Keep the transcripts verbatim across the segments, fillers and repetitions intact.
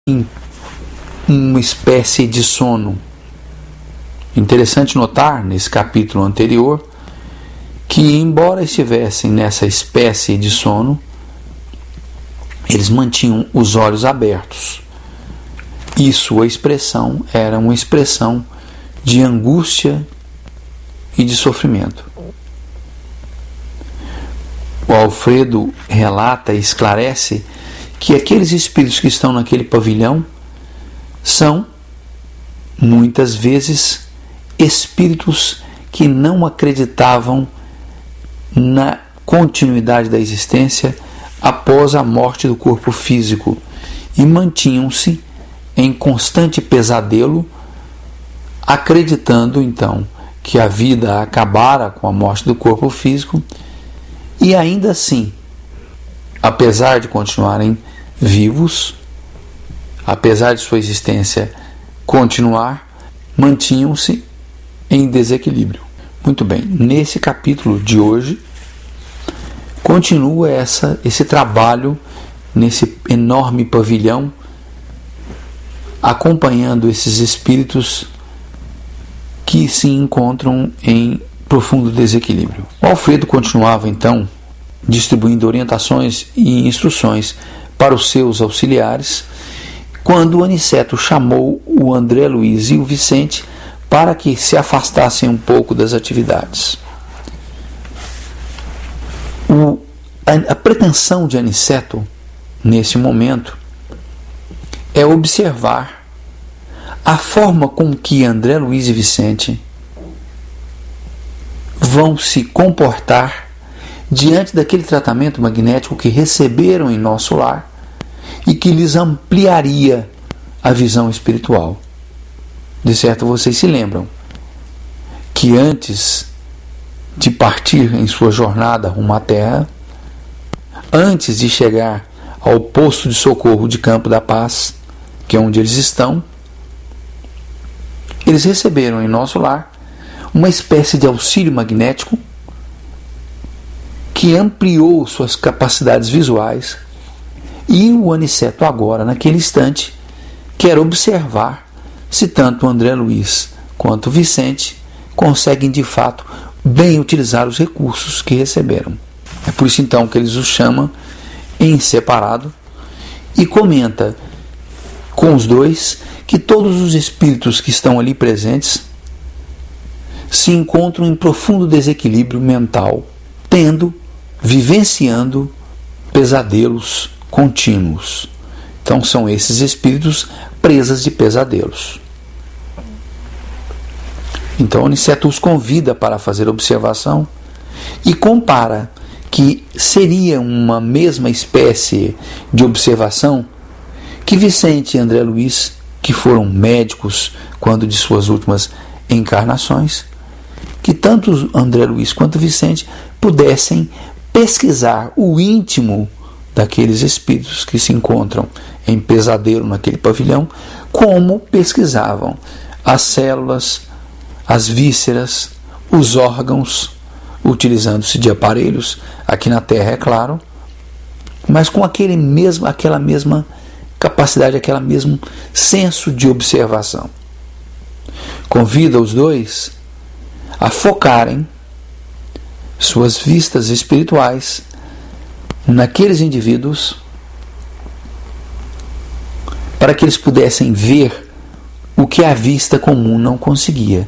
em uma espécie de sono. Interessante notar, nesse capítulo anterior, que embora estivessem nessa espécie de sono, eles mantinham os olhos abertos. E sua expressão era uma expressão de angústia e de sofrimento. O Alfredo relata e esclarece que aqueles espíritos que estão naquele pavilhão são, muitas vezes, espíritos que não acreditavam na continuidade da existência após a morte do corpo físico e mantinham-se em constante pesadelo, acreditando então que a vida acabara com a morte do corpo físico e ainda assim, apesar de continuarem vivos, apesar de sua existência continuar, mantinham-se em desequilíbrio. Muito bem, nesse capítulo de hoje, continua essa, esse trabalho nesse enorme pavilhão, acompanhando esses espíritos que se encontram em profundo desequilíbrio. O Alfredo continuava então distribuindo orientações e instruções para os seus auxiliares, quando o Aniceto chamou o André Luiz e o Vicente para que se afastassem um pouco das atividades. O, a, a pretensão de Aniceto, nesse momento, é observar a forma com que André Luiz e Vicente vão se comportar diante daquele tratamento magnético que receberam em nosso lar e que lhes ampliaria a visão espiritual. De certo, vocês se lembram que antes de partir em sua jornada rumo à Terra, antes de chegar ao posto de socorro de Campo da Paz, que é onde eles estão, eles receberam em nosso lar uma espécie de auxílio magnético que ampliou suas capacidades visuais, e o Aniceto agora, naquele instante, quer observar se tanto o André Luiz quanto o Vicente conseguem de fato bem utilizar os recursos que receberam. É por isso então que eles os chamam em separado e comenta com os dois que todos os espíritos que estão ali presentes se encontram em profundo desequilíbrio mental, tendo, vivenciando pesadelos contínuos. Então são esses espíritos presas de pesadelos. Então Aniceto os convida para fazer observação e compara que seria uma mesma espécie de observação que Vicente e André Luiz, que foram médicos quando de suas últimas encarnações, que tanto André Luiz quanto Vicente pudessem pesquisar o íntimo daqueles espíritos que se encontram em pesadelo naquele pavilhão, como pesquisavam as células, as vísceras, os órgãos, utilizando-se de aparelhos, aqui na Terra, é claro, mas com aquele mesmo, aquela mesma capacidade, aquele mesmo senso de observação. Convida os dois a focarem suas vistas espirituais naqueles indivíduos para que eles pudessem ver o que a vista comum não conseguia.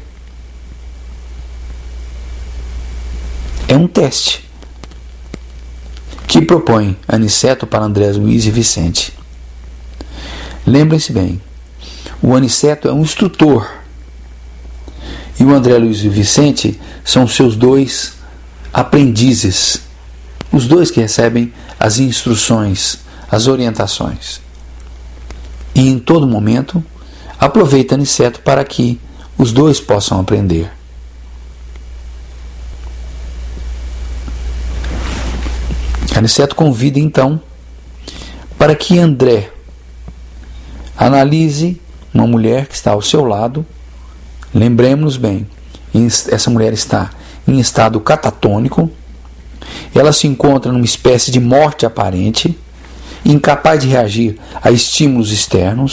É um teste que propõe Aniceto para André Luiz e Vicente. Lembrem-se bem, o Aniceto é um instrutor e o André Luiz e o Vicente são seus dois aprendizes, os dois que recebem as instruções, as orientações. E em todo momento aproveita Aniceto para que os dois possam aprender. Aniceto convida então para que André analise uma mulher que está ao seu lado. Lembremos bem, essa mulher está em estado catatônico, ela se encontra numa espécie de morte aparente, incapaz de reagir a estímulos externos,